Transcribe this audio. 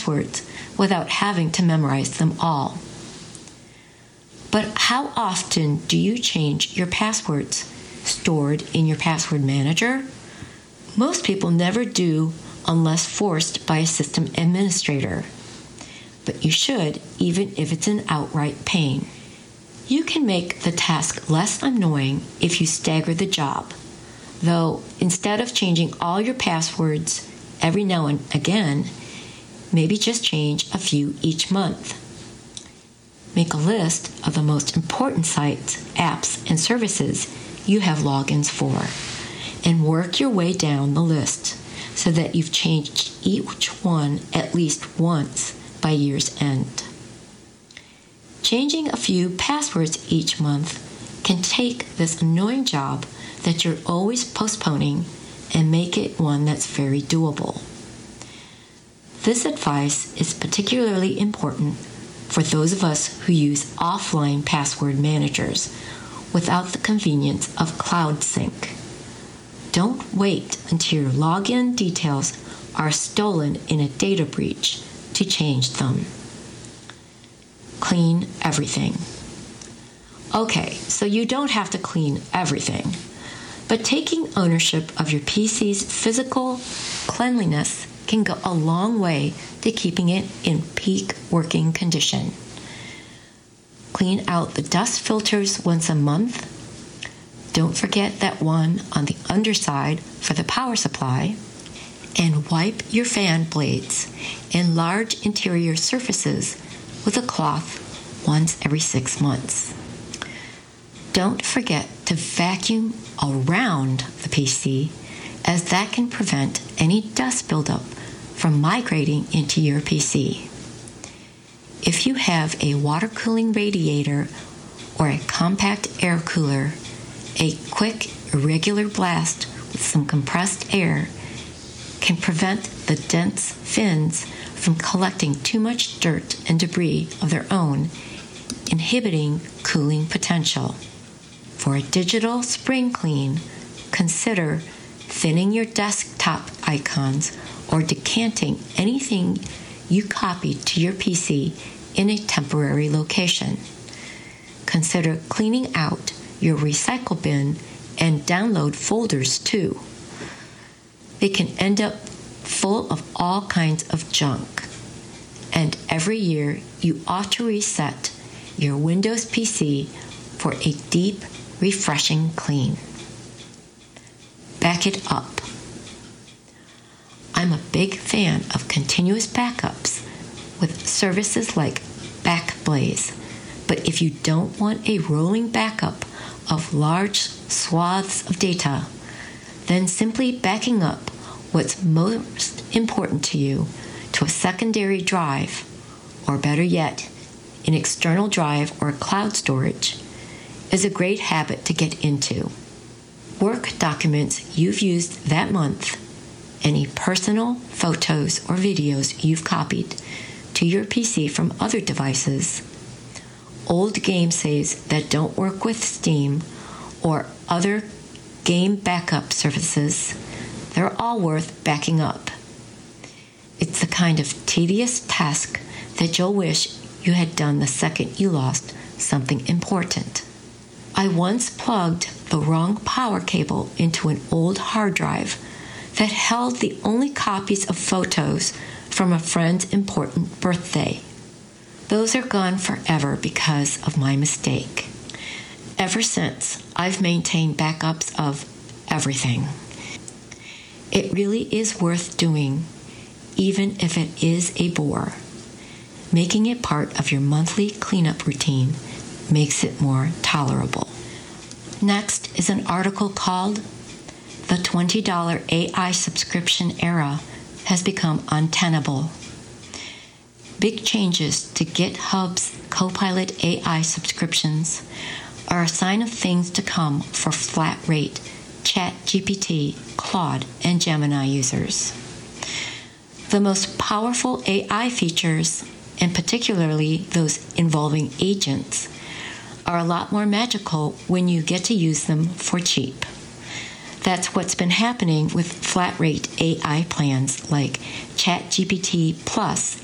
passwords without having to memorize them all. But how often do you change your passwords stored in your password manager? Most people never do unless forced by a system administrator. But you should, even if it's an outright pain. You can make the task less annoying if you stagger the job, though instead of changing all your passwords every now and again, maybe just change a few each month. Make a list of the most important sites, apps, and services you have logins for, and work your way down the list so that you've changed each one at least once by year's end. Changing a few passwords each month can take this annoying job that you're always postponing and make it one that's very doable. This advice is particularly important for those of us who use offline password managers without the convenience of Cloud Sync. Don't wait until your login details are stolen in a data breach to change them. Clean everything. Okay, so you don't have to clean everything, but taking ownership of your PC's physical cleanliness can go a long way to keeping it in peak working condition. Clean out the dust filters once a month. Don't forget that one on the underside for the power supply. And wipe your fan blades and large interior surfaces with a cloth once every 6 months. Don't forget to vacuum around the PC, as that can prevent any dust buildup from migrating into your PC. If you have a water cooling radiator or a compact air cooler, a quick, irregular blast with some compressed air can prevent the dense fins from collecting too much dirt and debris of their own, inhibiting cooling potential. For a digital spring clean, consider thinning your desktop icons or decanting anything you copied to your PC in a temporary location. Consider cleaning out your recycle bin and download folders too. They can end up full of all kinds of junk. And every year, you ought to reset your Windows PC for a deep, refreshing clean. Back it up. I'm a big fan of continuous backups with services like Backblaze. But if you don't want a rolling backup of large swaths of data, then simply backing up what's most important to you to a secondary drive, or better yet, an external drive or cloud storage, is a great habit to get into. Work documents you've used that month, any personal photos or videos you've copied to your PC from other devices, old game saves that don't work with Steam or other game backup services, they're all worth backing up. It's the kind of tedious task that you'll wish you had done the second you lost something important. I once plugged the wrong power cable into an old hard drive that held the only copies of photos from a friend's important birthday. Those are gone forever because of my mistake. Ever since, I've maintained backups of everything. It really is worth doing, even if it is a bore. Making it part of your monthly cleanup routine makes it more tolerable. Next is an article called "The $20 AI Subscription Era Has Become Untenable." Big changes to GitHub's Copilot AI subscriptions are a sign of things to come for flat-rate ChatGPT, Claude, and Gemini users. The most powerful AI features, and particularly those involving agents, are a lot more magical when you get to use them for cheap. That's what's been happening with flat-rate AI plans like ChatGPT Plus